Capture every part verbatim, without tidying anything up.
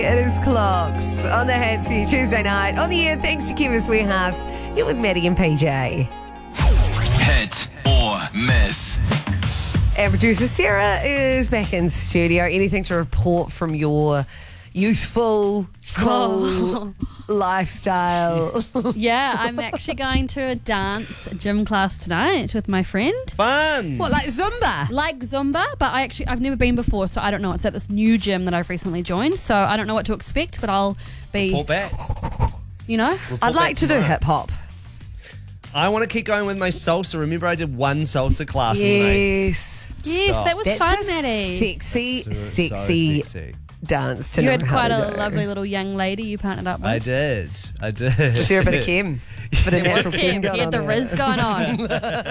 It is Clocks on the Hits for you Tuesday night. On the air, thanks to Chemist Warehouse. You're with Maddie and P J. Hit or miss. And producer Sarah is back in studio. Anything to report from your youthful, cool lifestyle? Yeah, I'm actually going to a dance gym class tonight with my friend. Fun. What, like Zumba? Like Zumba, but I actually I've never been before, so I don't know. It's at this new gym that I've recently joined, so I don't know what to expect, but I'll be, Report back. you know. Report I'd like back to do tomorrow. hip hop. I want to keep going with my salsa. Remember, I did one salsa class and then Yes. Yes, Stop. that was That's fun, a Maddie. sexy, I so, sexy, so sexy. dance to You know had how quite to a do. lovely little young lady you partnered up with. I did. I did. Sarah, a bit of Kim. Bit of It was natural Kim. going He had on the there. Riz going on.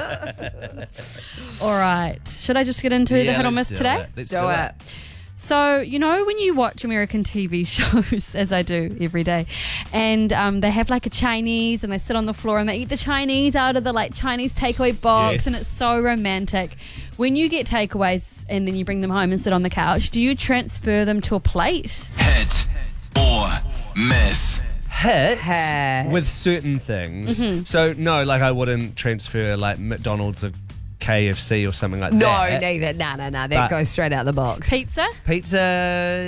All right. Should I just get into the Yeah, hit or let's miss do today? it. Let's Do do it. So, you know, when you watch American T V shows, as I do every day, and um, they have like a Chinese and they sit on the floor and they eat the Chinese out of the like Chinese takeaway box, Yes. and it's so romantic. When you get takeaways and then you bring them home and sit on the couch, do you transfer them to a plate? Hit or miss. Hit, Hit. with certain things. Mm-hmm. So, no, like I wouldn't transfer like McDonald's or K F C or something like No, that. neither. No, no, no. That But- goes straight out the box. Pizza? Pizza,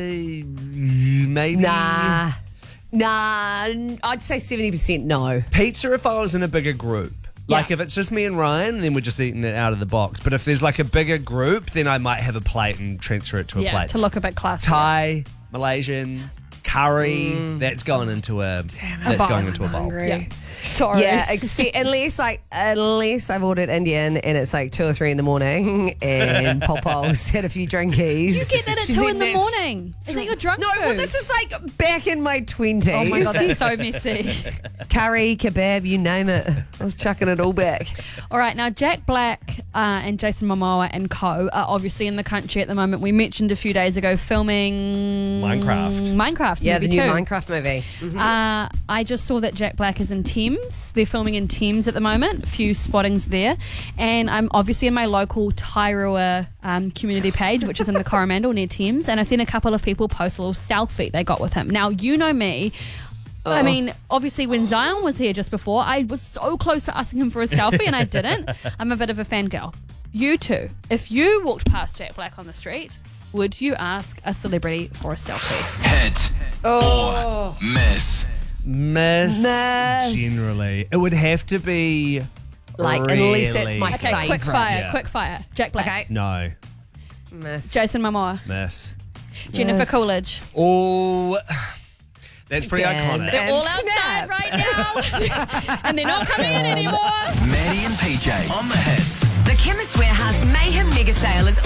maybe. Nah. Nah. I'd say seventy percent no. Pizza if I was in a bigger group. Like Yeah. if it's just me and Ryan, then we're just eating it out of the box. But if there's like a bigger group, then I might have a plate and transfer it to a Yeah, plate. to look a bit classy. Thai, Malaysian, curry, Mm. that's going into a that's bowl. going into a bowl. Yeah. Sorry. Yeah, except, unless like unless I've ordered Indian and it's like two or three in the morning and Popo's had a few drinkies. You get that at She's two eating in the that morning. Is that your drunk No, food? well, this is like back in my twenties. Oh my God, that's so messy. Curry, kebab, you name it. I was chucking it all back. All right, now Jack Black uh, and Jason Momoa and co are obviously in the country at the moment. We mentioned a few days ago filming Minecraft. Minecraft, Yeah, movie the new two. Minecraft movie. Uh, I just saw that Jack Black is in Thames. They're filming in Thames at the moment. A few spottings there, and I'm obviously in my local Tairua um, community page, which is in the Coromandel near Thames. And I've seen a couple of people post a little selfie they got with him. Now you know me. I Oh. mean, obviously, when Zion was here just before, I was so close to asking him for a selfie, and I didn't. I'm a bit of a fangirl. You too. If you walked past Jack Black on the street, would you ask a celebrity for a selfie? Hit Oh. or miss. Miss, Miss. generally. It would have to be Like, really, unless it's my Okay, favourite. quick fire, Yeah. quick fire. Jack Black, Okay. No, Miss. Jason Momoa, miss. Jennifer Yes. Coolidge. Oh, that's pretty Again. iconic. They're And all outside snap. right now, and they're not coming in anymore. Maddie and P J on the hits. The Chemist Warehouse Mayhem Mega Sale is